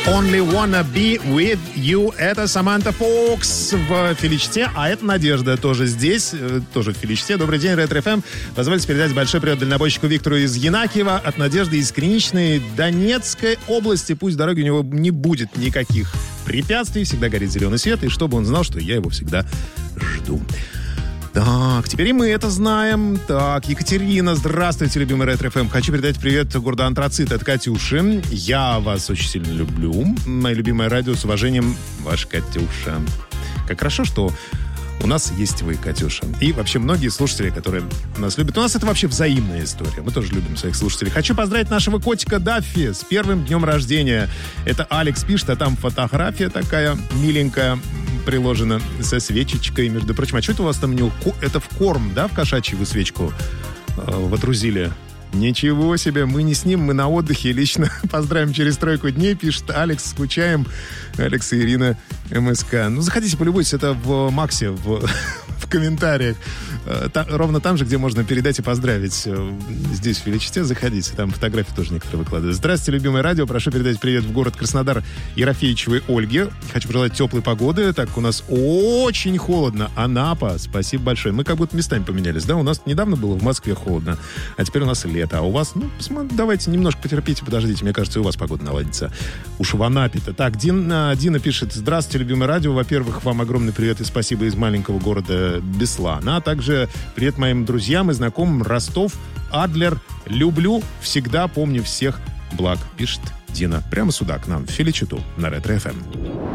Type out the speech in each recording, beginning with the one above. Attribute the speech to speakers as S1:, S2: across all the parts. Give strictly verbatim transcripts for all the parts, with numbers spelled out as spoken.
S1: Only Wanna Be With You. Это Саманта Фокс в Филичте, а это Надежда тоже здесь, тоже в Филичте. Добрый день, Ретро-эф эм. Позвольте передать большой привет дальнобойщику Виктору из Янакиева от Надежды из Криничной Донецкой области. Пусть дороги у него не будет никаких препятствий, всегда горит зеленый свет, и чтобы он знал, что я его всегда жду. Так, теперь и мы это знаем. Так, Екатерина, здравствуйте, любимый Ретро-эф эм. Хочу передать привет города Антрацит от Катюши. Я вас очень сильно люблю. Мое любимое радио, с уважением, ваша Катюша. Как хорошо, что у нас есть вы, Катюша. И вообще многие слушатели, которые нас любят. У нас это вообще взаимная история. Мы тоже любим своих слушателей. Хочу поздравить нашего котика Даффи с первым днем рождения. Это Алекс пишет, а там фотография такая миленькая приложена со свечечкой, между прочим. А что это у вас там? Это в корм, да, в кошачью вы свечку э, водрузили? Ничего себе, мы не с ним, мы на отдыхе. Лично поздравим через тройку дней, пишет Алекс, скучаем. Алекс и Ирина МСК. Ну, заходите, полюбуйтесь, это в Максе, в, в комментариях. Там, ровно там же, где можно передать и поздравить. Здесь, в Филичте, заходите, там фотографии тоже некоторые выкладывают. Здравствуйте, любимое радио, прошу передать привет в город Краснодар Ерофеичевой Ольге. Хочу пожелать теплой погоды, так как у нас очень холодно. Анапа, спасибо большое. Мы как будто местами поменялись, да? У нас недавно было в Москве холодно, а теперь у нас лето. А у вас, ну, давайте немножко потерпите, подождите, мне кажется, и у вас погода наладится. Уж в Анапе-то. Так, Дина, Дина пишет, здравствуйте, любимое радио. Во-первых, вам огромный привет и спасибо из маленького города Беслана. А также привет моим друзьям и знакомым. Ростов, Адлер. Люблю, всегда помню всех благ, пишет Дина. Прямо сюда, к нам, в Филичету, на Ретро-эф эм.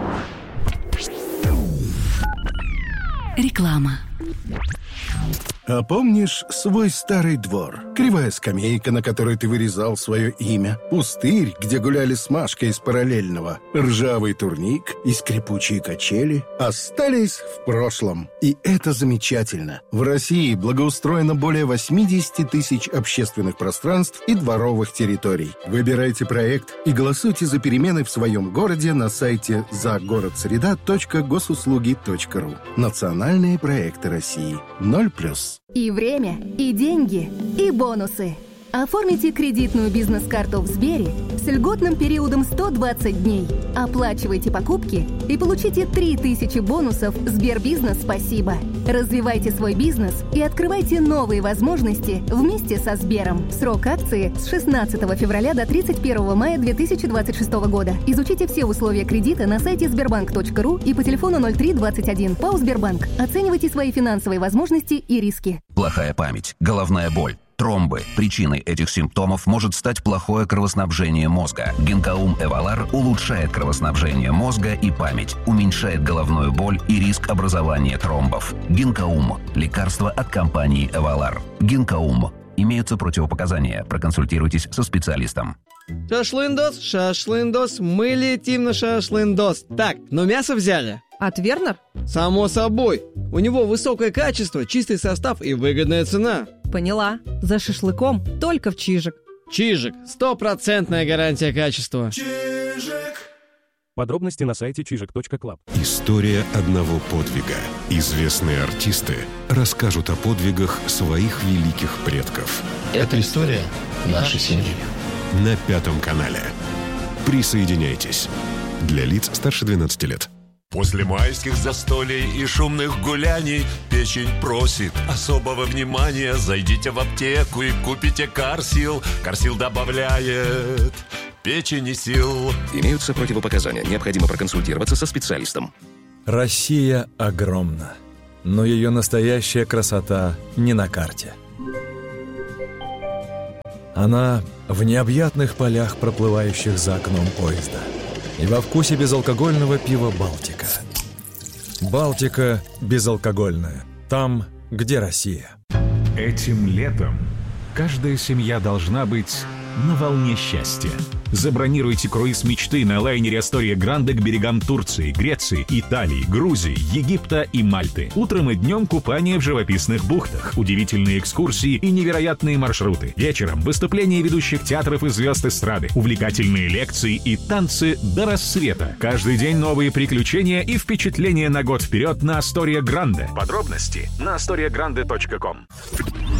S2: Реклама.
S3: А помнишь свой старый двор? Кривая скамейка, на которой ты вырезал свое имя. Пустырь, где гуляли с Машкой из параллельного. Ржавый турник и скрипучие качели остались в прошлом. И это замечательно. В России благоустроено более восемьдесят тысяч общественных пространств и дворовых территорий. Выбирайте проект и голосуйте за перемены в своем городе на сайте загородсреда точка госуслуги точка ру. Национальные проекты России. Ноль плюс.
S4: И время, и деньги, и бонусы. Оформите кредитную бизнес-карту в Сбере с льготным периодом сто двадцать дней. Оплачивайте покупки и получите три тысячи бонусов Сбербизнес «Спасибо». Развивайте свой бизнес и открывайте новые возможности вместе со Сбером. Срок акции с шестнадцатого февраля до тридцать первого мая две тысячи двадцать шестого года. Изучите все условия кредита на сайте сбербанк точка ру и по телефону ноль три двадцать один. ПАО «Сбербанк». Оценивайте свои финансовые возможности и риски.
S5: Плохая память, головная боль, тромбы. Причиной этих симптомов может стать плохое кровоснабжение мозга. Гинкаум Эвалар улучшает кровоснабжение мозга и память, уменьшает головную боль и риск образования тромбов. Гинкаум – лекарство от компании Эвалар. Гинкаум. Имеются противопоказания. Проконсультируйтесь со специалистом.
S6: Шашлындос, шашлындос, мы летим на шашлындос. Так, но мясо взяли?
S7: От Вернер?
S6: Само собой. У него высокое качество, чистый состав и выгодная цена.
S7: Поняла. За шашлыком только в Чижик.
S6: Чижик. Стопроцентная гарантия качества.
S8: Чижик.
S9: Подробности на сайте чижик точка клаб.
S8: История одного подвига. Известные артисты расскажут о подвигах своих великих предков.
S10: Это история нашей семьи.
S8: На Пятом канале. Присоединяйтесь. Для лиц старше двенадцати лет.
S11: После майских застолий и шумных гуляний печень просит особого внимания. Зайдите в аптеку и купите Карсил. Карсил добавляет печени сил.
S5: Имеются противопоказания. Необходимо проконсультироваться со специалистом.
S12: Россия огромна, но ее настоящая красота не на карте. Она в необъятных полях, проплывающих за окном поезда. И во вкусе безалкогольного пива «Балтика». «Балтика» безалкогольная. Там, где Россия.
S13: Этим летом каждая семья должна быть на волне счастья. Забронируйте круиз мечты на лайнере Астория Гранде к берегам Турции, Греции, Италии, Грузии, Египта и Мальты. Утром и днем купание в живописных бухтах, удивительные экскурсии и невероятные маршруты. Вечером выступления ведущих театров и звезд эстрады, увлекательные лекции и танцы до рассвета. Каждый день новые приключения и впечатления на год вперед на Астория Гранде. Подробности на астория гранде точка ком.